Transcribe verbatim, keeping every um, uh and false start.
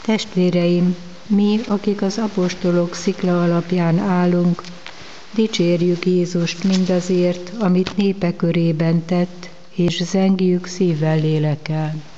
Testvéreim, mi, akik az apostolok szikla alapján állunk, dicsérjük Jézust mindazért, amit népe körében tett, és zengjük szívvel, lélekkel.